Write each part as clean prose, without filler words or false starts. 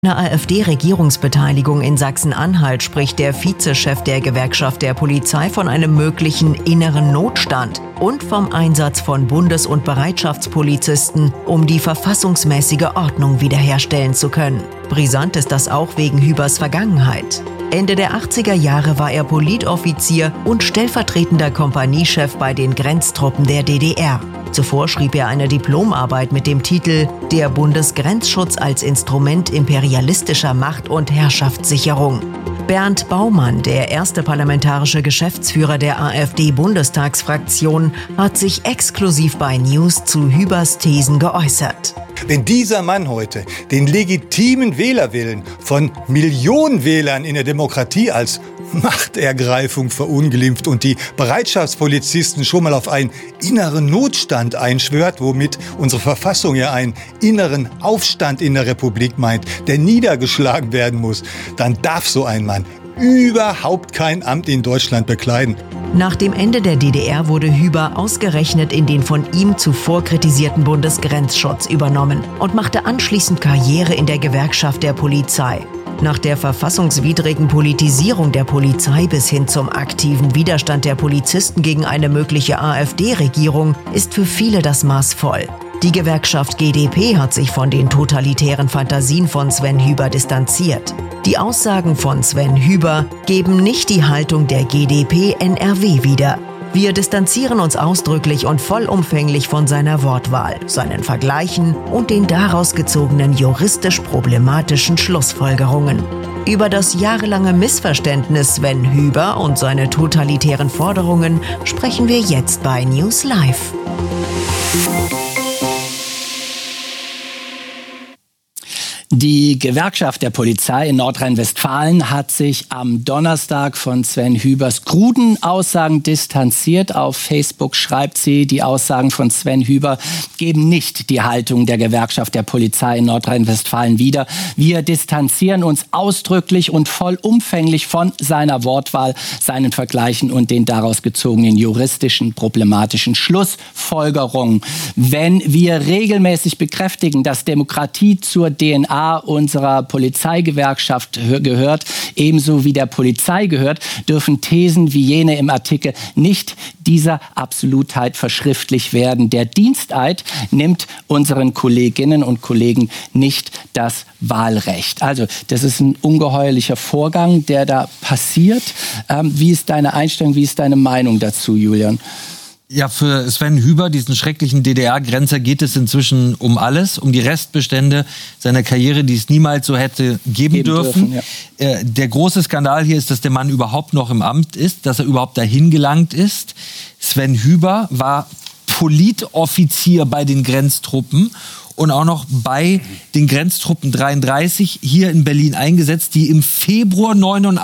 Eine AfD-Regierungsbeteiligung in Sachsen-Anhalt spricht der Vizechef der Gewerkschaft der Polizei von einem möglichen inneren Notstand und vom Einsatz von Bundes- und Bereitschaftspolizisten, um die verfassungsmäßige Ordnung wiederherstellen zu können. Brisant ist das auch wegen Hübers Vergangenheit. Ende der 80er Jahre war er Politoffizier und stellvertretender Kompaniechef bei den Grenztruppen der DDR. Zuvor schrieb er eine Diplomarbeit mit dem Titel »Der Bundesgrenzschutz als Instrument imperialistischer Macht- und Herrschaftssicherung«. Bernd Baumann, der erste parlamentarische Geschäftsführer der AfD-Bundestagsfraktion, hat sich exklusiv bei News zu Hübers Thesen geäußert. Wenn dieser Mann heute den legitimen Wählerwillen von Millionen Wählern in der Demokratie als Machtergreifung verunglimpft und die Bereitschaftspolizisten schon mal auf einen inneren Notstand einschwört, womit unsere Verfassung ja einen inneren Aufstand in der Republik meint, der niedergeschlagen werden muss, dann darf so ein Mann überhaupt kein Amt in Deutschland bekleiden. Nach dem Ende der DDR wurde Hüber ausgerechnet in den von ihm zuvor kritisierten Bundesgrenzschutz übernommen und machte anschließend Karriere in der Gewerkschaft der Polizei. Nach der verfassungswidrigen Politisierung der Polizei bis hin zum aktiven Widerstand der Polizisten gegen eine mögliche AfD-Regierung ist für viele das Maß voll. Die Gewerkschaft GdP hat sich von den totalitären Fantasien von Sven Hüber distanziert. Die Aussagen von Sven Hüber geben nicht die Haltung der GdP NRW wider. Wir distanzieren uns ausdrücklich und vollumfänglich von seiner Wortwahl, seinen Vergleichen und den daraus gezogenen juristisch problematischen Schlussfolgerungen. Über das jahrelange Missverständnis Sven Hüber und seine totalitären Forderungen sprechen wir jetzt bei News Live. Die Gewerkschaft der Polizei in Nordrhein-Westfalen hat sich am Donnerstag von Sven Hübers kruden Aussagen distanziert. Auf Facebook schreibt sie, die Aussagen von Sven Hüber geben nicht die Haltung der Gewerkschaft der Polizei in Nordrhein-Westfalen wider. Wir distanzieren uns ausdrücklich und vollumfänglich von seiner Wortwahl, seinen Vergleichen und den daraus gezogenen juristischen, problematischen Schlussfolgerungen. Wenn wir regelmäßig bekräftigen, dass Demokratie zur DNA unserer Polizeigewerkschaft gehört, ebenso wie der Polizei gehört, dürfen Thesen wie jene im Artikel nicht dieser Absolutheit verschriftlicht werden. Der Diensteid nimmt unseren Kolleginnen und Kollegen nicht das Wahlrecht. Also das ist ein ungeheuerlicher Vorgang, der da passiert. Wie ist deine Einstellung, wie ist deine Meinung dazu, Julian? Ja, für Sven Hüber, diesen schrecklichen DDR-Grenzer, geht es inzwischen um alles, um die Restbestände seiner Karriere, die es niemals so hätte geben dürfen. Ja. Der große Skandal hier ist, dass der Mann überhaupt noch im Amt ist, dass er überhaupt dahin gelangt ist. Sven Hüber war Politoffizier bei den Grenztruppen und auch noch bei den Grenztruppen 33 hier in Berlin eingesetzt, die im Februar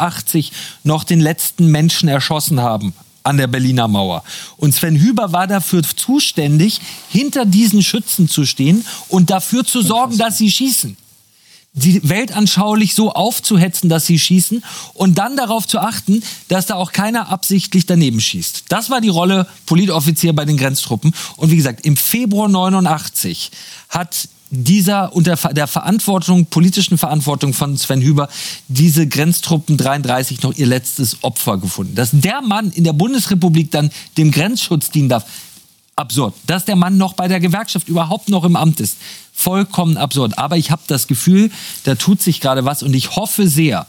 89 noch den letzten Menschen erschossen haben an der Berliner Mauer. Und Sven Hüber war dafür zuständig, hinter diesen Schützen zu stehen und dafür zu sorgen, dass sie schießen. Die weltanschaulich so aufzuhetzen, dass sie schießen und dann darauf zu achten, dass da auch keiner absichtlich daneben schießt. Das war die Rolle Politoffizier bei den Grenztruppen. Und wie gesagt, im Februar 89 hat dieser unter der Verantwortung, politischen Verantwortung von Sven Hüber, diese Grenztruppen 33 noch ihr letztes Opfer gefunden. Dass der Mann in der Bundesrepublik dann dem Grenzschutz dienen darf, absurd. Dass der Mann noch bei der Gewerkschaft überhaupt noch im Amt ist, vollkommen absurd. Aber ich habe das Gefühl, da tut sich gerade was und ich hoffe sehr,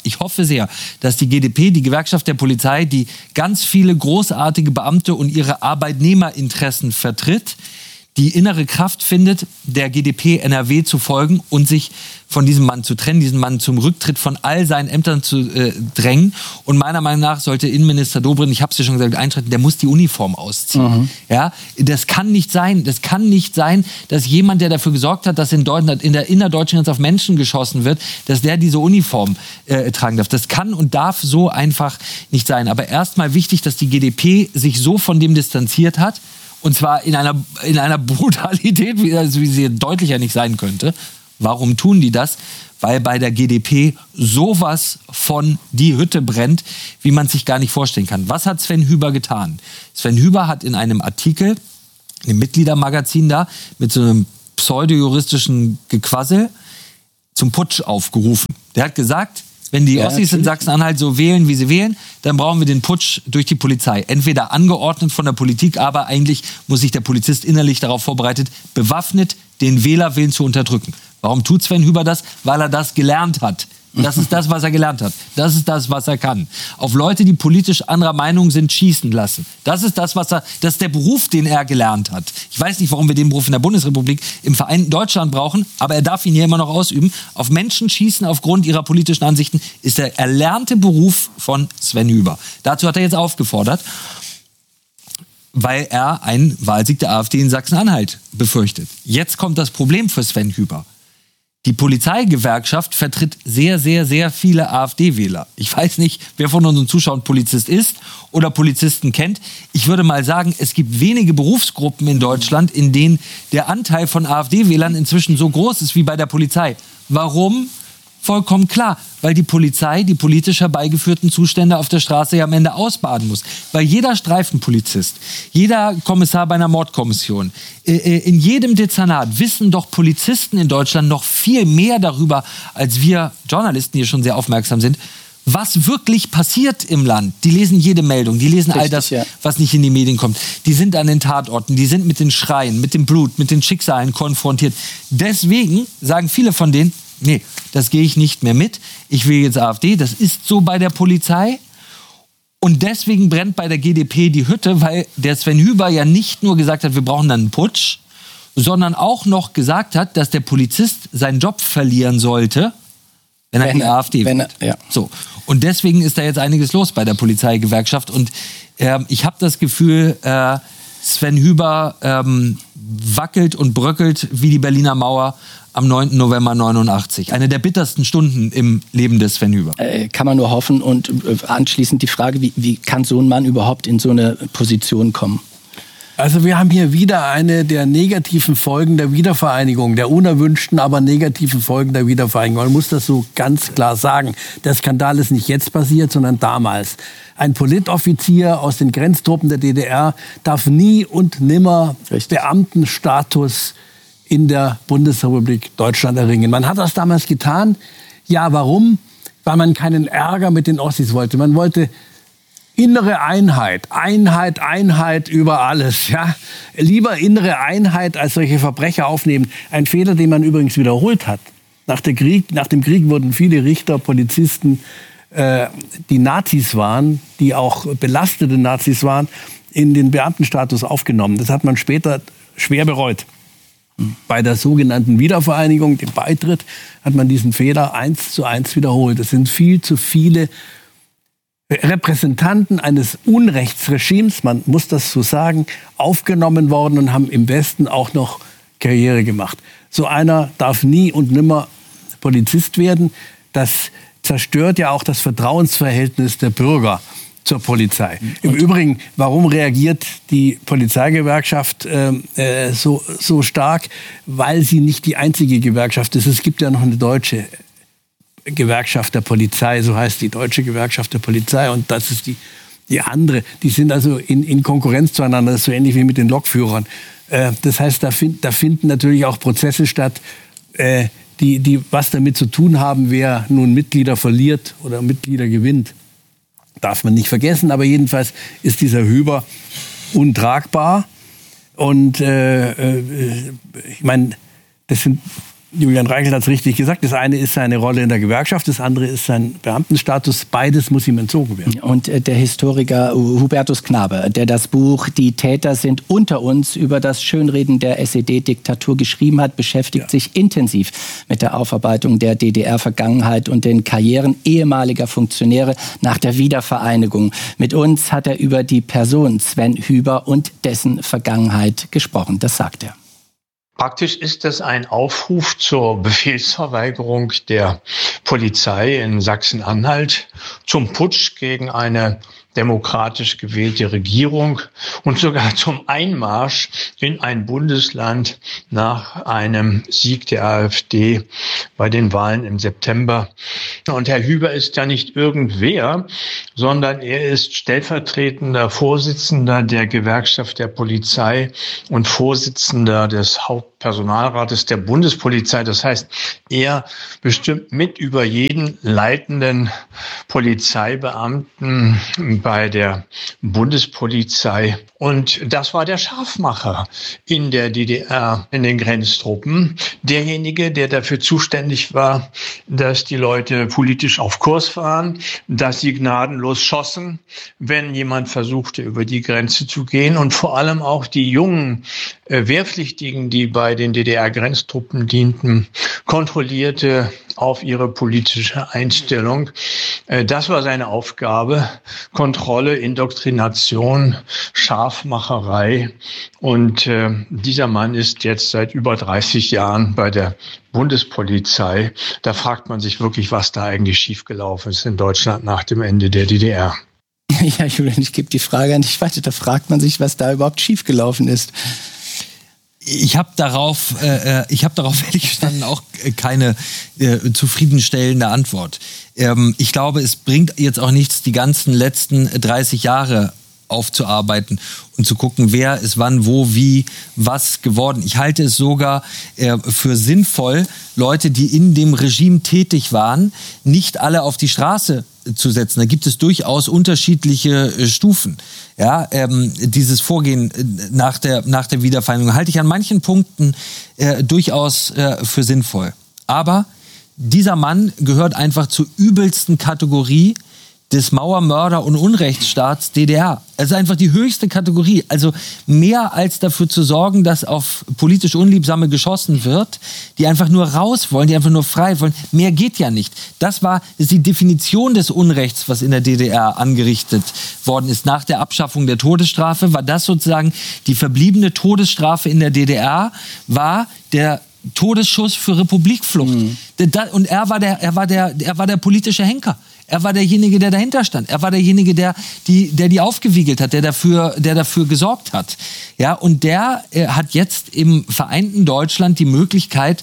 dass die GdP, die Gewerkschaft der Polizei, die ganz viele großartige Beamte und ihre Arbeitnehmerinteressen vertritt, die innere Kraft findet, der GdP NRW zu folgen und sich von diesem Mann zu trennen, diesen Mann zum Rücktritt von all seinen Ämtern zu drängen. Und meiner Meinung nach sollte Innenminister Dobrindt, ich habe es ja schon gesagt, einschreiten, der muss die Uniform ausziehen. Ja, das kann nicht sein, dass jemand, der dafür gesorgt hat, dass in Deutschland, in der innerdeutschen Grenze auf Menschen geschossen wird, dass der diese Uniform tragen darf. Das kann und darf so einfach nicht sein. Aber erstmal wichtig, dass die GdP sich so von dem distanziert hat. Und zwar in einer Brutalität, wie sie deutlicher nicht sein könnte. Warum tun die das? Weil bei der GdP sowas von die Hütte brennt, wie man sich gar nicht vorstellen kann. Was hat Sven Hüber getan? Sven Hüber hat in einem Artikel, im Mitgliedermagazin da, mit so einem pseudojuristischen Gequassel, zum Putsch aufgerufen. Der hat gesagt, wenn die Ossis in Sachsen-Anhalt so wählen, wie sie wählen, dann brauchen wir den Putsch durch die Polizei. Entweder angeordnet von der Politik, aber eigentlich muss sich der Polizist innerlich darauf vorbereitet, bewaffnet den Wählerwillen zu unterdrücken. Warum tut Sven Hyber das? Weil er das gelernt hat. Das ist das, was er gelernt hat. Das ist das, was er kann. Auf Leute, die politisch anderer Meinung sind, schießen lassen. Das ist das ist der Beruf, den er gelernt hat. Ich weiß nicht, warum wir den Beruf in der Bundesrepublik, im Vereinten Deutschland brauchen, aber er darf ihn hier immer noch ausüben. Auf Menschen schießen aufgrund ihrer politischen Ansichten ist der erlernte Beruf von Sven Hyber. Dazu hat er jetzt aufgefordert, weil er einen Wahlsieg der AfD in Sachsen-Anhalt befürchtet. Jetzt kommt das Problem für Sven Hyber. Die Polizeigewerkschaft vertritt sehr, sehr, sehr viele AfD-Wähler. Ich weiß nicht, wer von unseren Zuschauern Polizist ist oder Polizisten kennt. Ich würde mal sagen, es gibt wenige Berufsgruppen in Deutschland, in denen der Anteil von AfD-Wählern inzwischen so groß ist wie bei der Polizei. Warum? Vollkommen klar, weil die Polizei die politisch herbeigeführten Zustände auf der Straße ja am Ende ausbaden muss. Weil jeder Streifenpolizist, jeder Kommissar bei einer Mordkommission, in jedem Dezernat wissen doch Polizisten in Deutschland noch viel mehr darüber, als wir Journalisten hier schon sehr aufmerksam sind, was wirklich passiert im Land. Die lesen jede Meldung, die lesen all das, was nicht in die Medien kommt. Die sind an den Tatorten, die sind mit den Schreien, mit dem Blut, mit den Schicksalen konfrontiert. Deswegen sagen viele von denen, nee, das gehe ich nicht mehr mit. Ich will jetzt AfD. Das ist so bei der Polizei. Und deswegen brennt bei der GdP die Hütte, weil der Sven Hyber ja nicht nur gesagt hat, wir brauchen dann einen Putsch, sondern auch noch gesagt hat, dass der Polizist seinen Job verlieren sollte, wenn er die AfD wählt. So. Und deswegen ist da jetzt einiges los bei der Polizeigewerkschaft. Und ich habe das Gefühl, Sven Hyber wackelt und bröckelt wie die Berliner Mauer am 9. November 89. Eine der bittersten Stunden im Leben des Sven Hyber. Kann man nur hoffen. Und anschließend die Frage, wie kann so ein Mann überhaupt in so eine Position kommen? Also wir haben hier wieder eine der negativen Folgen der Wiedervereinigung, der unerwünschten, aber negativen Folgen der Wiedervereinigung. Man muss das so ganz klar sagen. Der Skandal ist nicht jetzt passiert, sondern damals. Ein Politoffizier aus den Grenztruppen der DDR darf nie und nimmer Beamtenstatus in der Bundesrepublik Deutschland erringen. Man hat das damals getan. Ja, warum? Weil man keinen Ärger mit den Ossis wollte. Man wollte innere Einheit, Einheit über alles. Ja? Lieber innere Einheit als solche Verbrecher aufnehmen. Ein Fehler, den man übrigens wiederholt hat. Nach dem Krieg wurden viele Richter, Polizisten, die Nazis waren, die auch belastete Nazis waren, in den Beamtenstatus aufgenommen. Das hat man später schwer bereut. Bei der sogenannten Wiedervereinigung, dem Beitritt, hat man diesen Fehler 1:1 wiederholt. Es sind viel zu viele Repräsentanten eines Unrechtsregimes, man muss das so sagen, aufgenommen worden und haben im Westen auch noch Karriere gemacht. So einer darf nie und nimmer Polizist werden. Das zerstört ja auch das Vertrauensverhältnis der Bürger zur Polizei. Im Übrigen, warum reagiert die Polizeigewerkschaft so stark? Weil sie nicht die einzige Gewerkschaft ist. Es gibt ja noch eine deutsche Gewerkschaft der Polizei, so heißt die Deutsche Gewerkschaft der Polizei, und das ist die andere. Die sind also in Konkurrenz zueinander, das ist so ähnlich wie mit den Lokführern. Das heißt, da finden natürlich auch Prozesse statt, die was damit zu tun haben, wer nun Mitglieder verliert oder Mitglieder gewinnt. Darf man nicht vergessen, aber jedenfalls ist dieser Hyber untragbar. Und ich meine, das sind, Julian Reichelt hat es richtig gesagt, das eine ist seine Rolle in der Gewerkschaft, das andere ist sein Beamtenstatus. Beides muss ihm entzogen werden. Und der Historiker Hubertus Knabe, der das Buch Die Täter sind unter uns über das Schönreden der SED-Diktatur geschrieben hat, beschäftigt sich intensiv mit der Aufarbeitung der DDR-Vergangenheit und den Karrieren ehemaliger Funktionäre nach der Wiedervereinigung. Mit uns hat er über die Person Sven Hyber und dessen Vergangenheit gesprochen. Das sagt er. Praktisch ist es ein Aufruf zur Befehlsverweigerung der Polizei in Sachsen-Anhalt zum Putsch gegen eine demokratisch gewählte Regierung und sogar zum Einmarsch in ein Bundesland nach einem Sieg der AfD bei den Wahlen im September. Und Herr Hüber ist ja nicht irgendwer, sondern er ist stellvertretender Vorsitzender der Gewerkschaft der Polizei und Vorsitzender des Hauptpersonalrates der Bundespolizei. Das heißt, er bestimmt mit über jeden leitenden Polizeibeamten bei der Bundespolizei. Und das war der Scharfmacher in der DDR, in den Grenztruppen. Derjenige, der dafür zuständig war, dass die Leute politisch auf Kurs waren, dass sie gnadenlos schossen, wenn jemand versuchte, über die Grenze zu gehen. Und vor allem auch die jungen Wehrpflichtigen, die bei den DDR-Grenztruppen dienten, kontrollierte auf ihre politische Einstellung. Das war seine Aufgabe. Kontrolle, Indoktrination, Scharfmacherei. Und dieser Mann ist jetzt seit über 30 Jahren bei der Bundespolizei. Da fragt man sich wirklich, was da eigentlich schiefgelaufen ist in Deutschland nach dem Ende der DDR. Ja, Julian, ich gebe die Frage an dich weiter. Da fragt man sich, was da überhaupt schiefgelaufen ist. Ich habe darauf ehrlich gestanden auch keine zufriedenstellende Antwort. Ich glaube, es bringt jetzt auch nichts, die ganzen letzten 30 Jahre aufzuarbeiten und zu gucken, wer ist wann, wo, wie, was geworden. Ich halte es sogar für sinnvoll, Leute, die in dem Regime tätig waren, nicht alle auf die Straße zu setzen. Da gibt es durchaus unterschiedliche Stufen. Ja, dieses Vorgehen nach der Wiedervereinigung halte ich an manchen Punkten durchaus für sinnvoll. Aber dieser Mann gehört einfach zur übelsten Kategorie des Mauermörder- und Unrechtsstaats DDR. Es ist einfach die höchste Kategorie. Also mehr als dafür zu sorgen, dass auf politisch Unliebsame geschossen wird, die einfach nur raus wollen, die einfach nur frei wollen. Mehr geht ja nicht. Das ist die Definition des Unrechts, was in der DDR angerichtet worden ist. Nach der Abschaffung der Todesstrafe war das sozusagen die verbliebene Todesstrafe in der DDR, war der Todesschuss für Republikflucht. Und er war der politische Henker. Er war derjenige, der dahinter stand. Er war derjenige, der die aufgewiegelt hat, der dafür gesorgt hat. Ja, und der hat jetzt im vereinten Deutschland die Möglichkeit,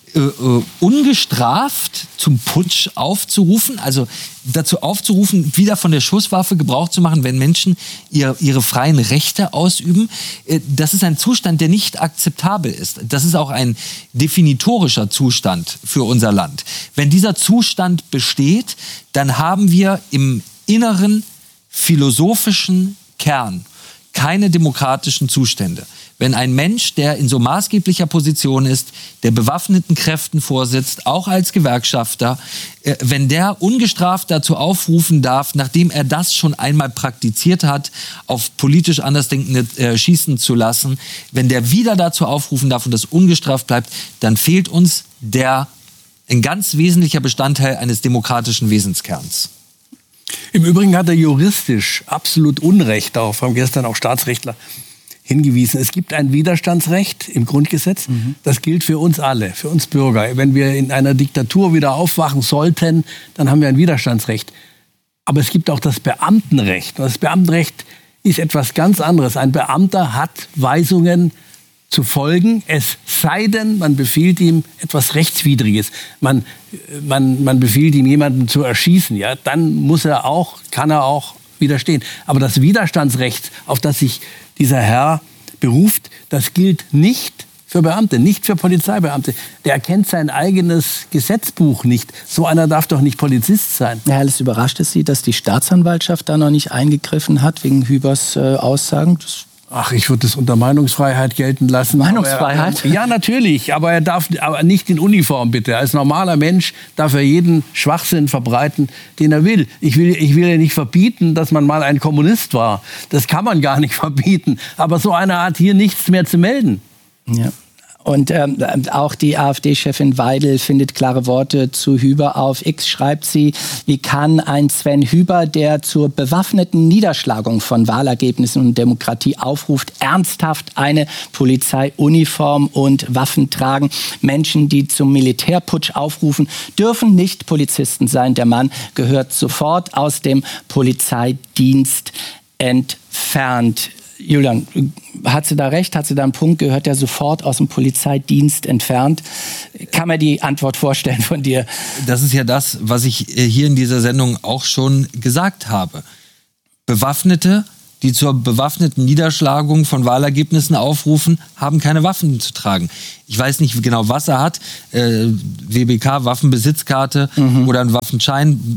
ungestraft zum Putsch aufzurufen, also dazu aufzurufen, wieder von der Schusswaffe Gebrauch zu machen, wenn Menschen ihre freien Rechte ausüben. Das ist ein Zustand, der nicht akzeptabel ist. Das ist auch ein definitorischer Zustand für unser Land. Wenn dieser Zustand besteht, dann haben wir im inneren philosophischen Kern keine demokratischen Zustände. Wenn ein Mensch, der in so maßgeblicher Position ist, der bewaffneten Kräften vorsitzt, auch als Gewerkschafter, wenn der ungestraft dazu aufrufen darf, nachdem er das schon einmal praktiziert hat, auf politisch Andersdenkende schießen zu lassen, wenn der wieder dazu aufrufen darf und das ungestraft bleibt, dann fehlt uns ein ganz wesentlicher Bestandteil eines demokratischen Wesenskerns. Im Übrigen hat er juristisch absolut Unrecht, darauf haben gestern auch Staatsrechtler hingewiesen. Es gibt ein Widerstandsrecht im Grundgesetz. Das gilt für uns alle, für uns Bürger. Wenn wir in einer Diktatur wieder aufwachen sollten, dann haben wir ein Widerstandsrecht. Aber es gibt auch das Beamtenrecht. Und das Beamtenrecht ist etwas ganz anderes. Ein Beamter hat Weisungen zu folgen, es sei denn, man befiehlt ihm etwas Rechtswidriges. Man befiehlt ihm, jemanden zu erschießen. Ja, dann kann er auch widerstehen. Aber das Widerstandsrecht, auf das sich dieser Herr beruft, das gilt nicht für Beamte, nicht für Polizeibeamte. Der kennt sein eigenes Gesetzbuch nicht. So einer darf doch nicht Polizist sein. Ja, alles überrascht es Sie, dass die Staatsanwaltschaft da noch nicht eingegriffen hat wegen Hübers Aussagen? Ach, ich würde es unter Meinungsfreiheit gelten lassen. Meinungsfreiheit? Ja, natürlich, aber er darf aber nicht in Uniform, bitte. Als normaler Mensch darf er jeden Schwachsinn verbreiten, den er will. Ich will ja nicht verbieten, dass man mal ein Kommunist war. Das kann man gar nicht verbieten. Aber so einer hat hier nichts mehr zu melden. Ja. Und auch die AfD-Chefin Weidel findet klare Worte zu Hüber. Auf X schreibt sie, wie kann ein Sven Hüber, der zur bewaffneten Niederschlagung von Wahlergebnissen und Demokratie aufruft, ernsthaft eine Polizeiuniform und Waffen tragen? Menschen, die zum Militärputsch aufrufen, dürfen nicht Polizisten sein. Der Mann gehört sofort aus dem Polizeidienst entfernt. Julian, hat sie da recht? Hat sie da einen Punkt? Gehört der sofort aus dem Polizeidienst entfernt? Kann man die Antwort vorstellen von dir? Das ist ja das, was ich hier in dieser Sendung auch schon gesagt habe. Bewaffnete, die zur bewaffneten Niederschlagung von Wahlergebnissen aufrufen, haben keine Waffen zu tragen. Ich weiß nicht genau, was er hat. WBK, Waffenbesitzkarte oder einen Waffenschein.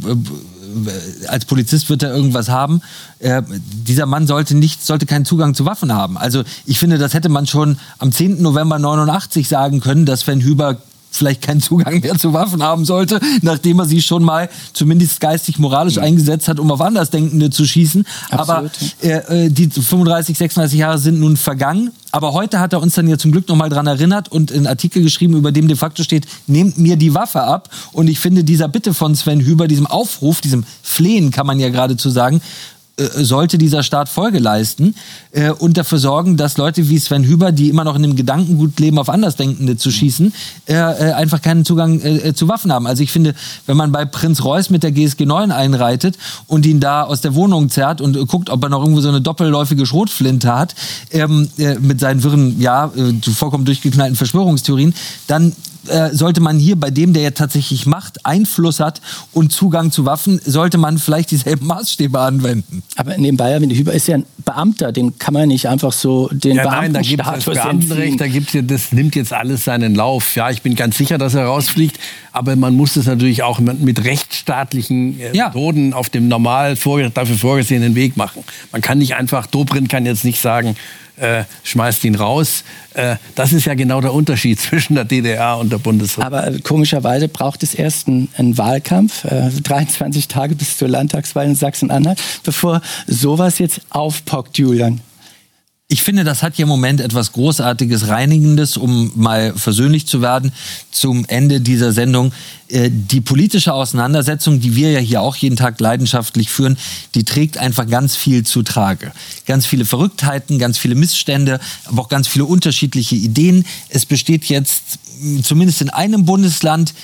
Als Polizist wird er irgendwas haben. Dieser Mann sollte keinen Zugang zu Waffen haben. Also ich finde, das hätte man schon am 10. November 89 sagen können, dass Sven Hüber vielleicht keinen Zugang mehr zu Waffen haben sollte, nachdem er sie schon mal zumindest geistig-moralisch eingesetzt hat, um auf Andersdenkende zu schießen. Absolut. Aber die 35, 36 Jahre sind nun vergangen. Aber heute hat er uns dann ja zum Glück noch mal dran erinnert und einen Artikel geschrieben, über dem de facto steht, nehmt mir die Waffe ab. Und ich finde, dieser Bitte von Sven Hüber, diesem Aufruf, diesem Flehen, kann man ja geradezu sagen, sollte dieser Staat Folge leisten und dafür sorgen, dass Leute wie Sven Hüber, die immer noch in dem Gedankengut leben, auf Andersdenkende zu schießen, einfach keinen Zugang zu Waffen haben. Also ich finde, wenn man bei Prinz Reuß mit der GSG 9 einreitet und ihn da aus der Wohnung zerrt und guckt, ob er noch irgendwo so eine doppelläufige Schrotflinte hat, mit seinen wirren, vollkommen durchgeknallten Verschwörungstheorien, dann sollte man hier bei dem, der ja tatsächlich Macht, Einfluss hat und Zugang zu Waffen, sollte man vielleicht dieselben Maßstäbe anwenden. Aber nebenbei, Hüber ist ja ein Beamter, dem kann man nicht einfach so den Beamtenstatus Beamtenrecht, das nimmt jetzt alles seinen Lauf. Ja, ich bin ganz sicher, dass er rausfliegt, aber man muss das natürlich auch mit rechtsstaatlichen Methoden auf dem normal dafür vorgesehenen Weg machen. Man kann nicht einfach, Dobrindt kann jetzt nicht sagen, schmeißt ihn raus. Das ist ja genau der Unterschied zwischen der DDR und der Bundesrepublik. Aber komischerweise braucht es erst einen Wahlkampf, 23 Tage bis zur Landtagswahl in Sachsen-Anhalt, bevor sowas jetzt aufpockt, Julian. Ich finde, das hat hier im Moment etwas Großartiges, Reinigendes, um mal versöhnlich zu werden, zum Ende dieser Sendung. Die politische Auseinandersetzung, die wir ja hier auch jeden Tag leidenschaftlich führen, die trägt einfach ganz viel zu Trage. Ganz viele Verrücktheiten, ganz viele Missstände, aber auch ganz viele unterschiedliche Ideen. Es besteht jetzt, zumindest in einem Bundesland,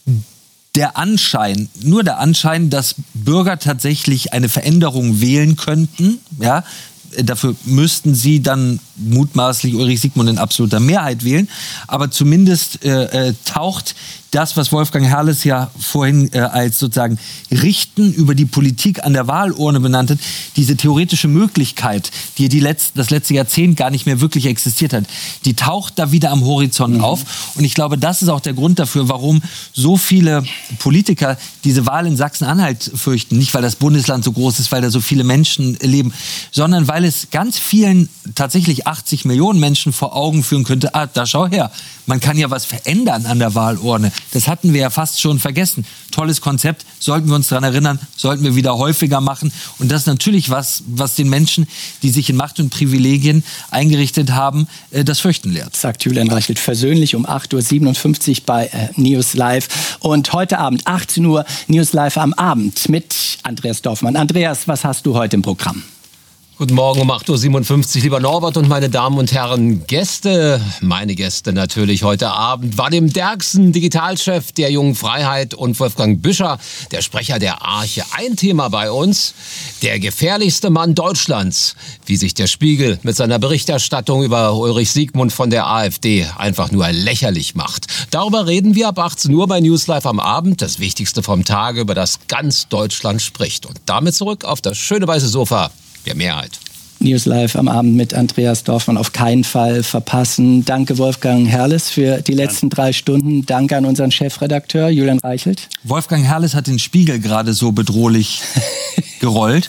nur der Anschein, dass Bürger tatsächlich eine Veränderung wählen könnten, ja. Dafür müssten sie dann mutmaßlich Ulrich Siegmund in absoluter Mehrheit wählen. Aber zumindest taucht das, was Wolfgang Herrles ja vorhin als sozusagen Richten über die Politik an der Wahlurne benannt hat, diese theoretische Möglichkeit, die das letzte Jahrzehnt gar nicht mehr wirklich existiert hat, die taucht da wieder am Horizont auf. Und ich glaube, das ist auch der Grund dafür, warum so viele Politiker diese Wahl in Sachsen-Anhalt fürchten. Nicht, weil das Bundesland so groß ist, weil da so viele Menschen leben, sondern weil es ganz vielen, tatsächlich 80 Millionen Menschen vor Augen führen könnte, da schau her, man kann ja was verändern an der Wahlurne. Das hatten wir ja fast schon vergessen. Tolles Konzept, sollten wir uns daran erinnern, sollten wir wieder häufiger machen. Und das ist natürlich was den Menschen, die sich in Macht und Privilegien eingerichtet haben, das Fürchten lehrt. Sagt Julian Reichelt versöhnlich um 8.57 Uhr bei News Live. Und heute Abend, 18 Uhr, News Live am Abend mit Andreas Dorfmann. Andreas, was hast du heute im Programm? Guten Morgen um 8.57 Uhr, lieber Norbert und meine Damen und Herren Gäste. Meine Gäste natürlich heute Abend. Vadim Derksen, Digitalchef der Jungen Freiheit, und Wolfgang Büscher, der Sprecher der Arche. Ein Thema bei uns, der gefährlichste Mann Deutschlands. Wie sich der Spiegel mit seiner Berichterstattung über Ulrich Siegmund von der AfD einfach nur lächerlich macht. Darüber reden wir ab 18 Uhr bei News Live am Abend. Das Wichtigste vom Tage, über das ganz Deutschland spricht. Und damit zurück auf das schöne weiße Sofa der Mehrheit. News Live am Abend mit Andreas Dorfmann auf keinen Fall verpassen. Danke Wolfgang Herrles für die letzten 3 Stunden. Danke an unseren Chefredakteur Julian Reichelt. Wolfgang Herrles hat den Spiegel gerade so bedrohlich gerollt.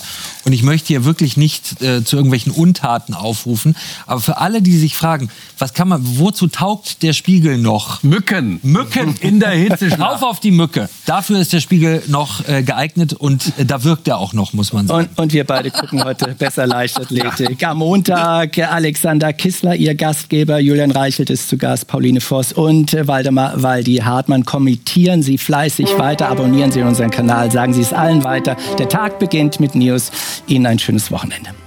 Und ich möchte hier wirklich nicht zu irgendwelchen Untaten aufrufen. Aber für alle, die sich fragen, wozu taugt der Spiegel noch? Mücken in der Hitze. Rauf auf die Mücke. Dafür ist der Spiegel noch geeignet und da wirkt er auch noch, muss man sagen. Und wir beide gucken heute besser Leichtathletik. Am Montag Alexander Kissler, ihr Gastgeber, Julian Reichelt ist zu Gast, Pauline Voss und Waldemar Waldi-Hartmann. Kommentieren Sie fleißig weiter, abonnieren Sie unseren Kanal, sagen Sie es allen weiter. Der Tag beginnt mit News. Ihnen ein schönes Wochenende.